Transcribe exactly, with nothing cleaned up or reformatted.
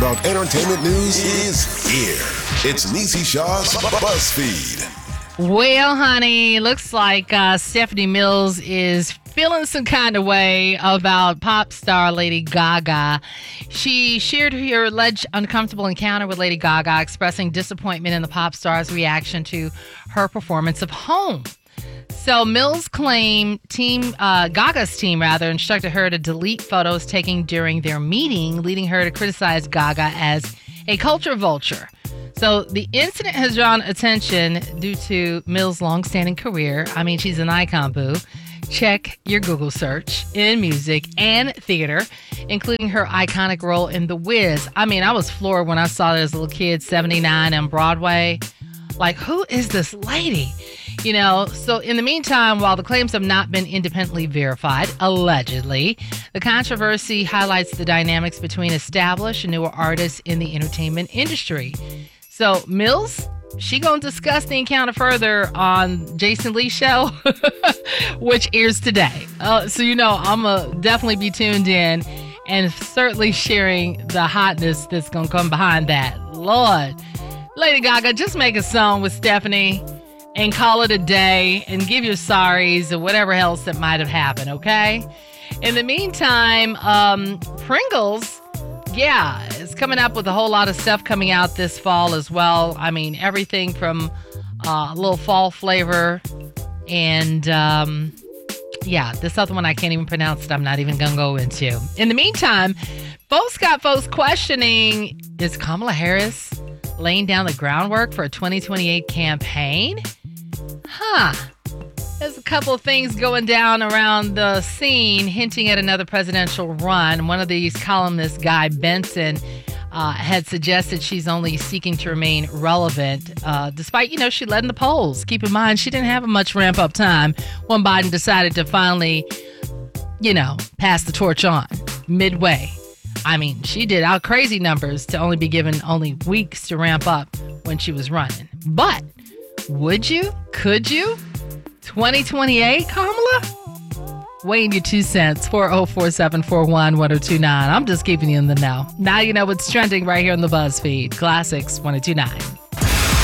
About entertainment news is here. It's Niecy Shaw's BuzzFeed. Well, honey, looks like uh, Stephanie Mills is feeling some kind of way about pop star Lady Gaga. She shared her alleged uncomfortable encounter with Lady Gaga, expressing disappointment in the pop star's reaction to her performance of Home. So Mills claimed team uh, Gaga's team rather instructed her to delete photos taken during their meeting, leading her to criticize Gaga as a culture vulture. So the incident has drawn attention due to Mills' long-standing career. I mean, she's an icon, boo. Check your Google search in music and theater, including her iconic role in The Wiz. I mean, I was floored when I saw it as a little kid, seventy-nine on Broadway. Like, who is this lady? You know, so in the meantime, while the claims have not been independently verified, allegedly, the controversy highlights the dynamics between established and newer artists in the entertainment industry. So Mills, she gonna discuss the encounter further on Jason Lee's show, which airs today. Uh, so you know, I'm gonna definitely be tuned in and certainly sharing the hotness that's gonna come behind that. Lord, Lady Gaga, just make a song with Stephanie and call it a day and give your sorries or whatever else that might have happened, okay? In the meantime, um, Pringles, yeah, is coming up with a whole lot of stuff coming out this fall as well. I mean, everything from uh, a little fall flavor and, um, yeah, this other one I can't even pronounce that I'm not even going to go into. In the meantime, folks got folks questioning, is Kamala Harris laying down the groundwork for a twenty twenty-eight campaign? Huh. There's a couple of things going down around the scene hinting at another presidential run. One of these columnists, Guy Benson, uh, had suggested she's only seeking to remain relevant, uh, despite, you know, she led in the polls. Keep in mind, she didn't have much ramp-up time when Biden decided to finally, you know, pass the torch on midway. I mean, she did out crazy numbers to only be given only weeks to ramp up when she was running. But would you? Could you? twenty twenty-eight, Kamala? Weighing your two cents, four oh four, seven four one, one oh two nine. I'm just keeping you in the know. Now you know what's trending right here on the BuzzFeed. Classics one oh two nine.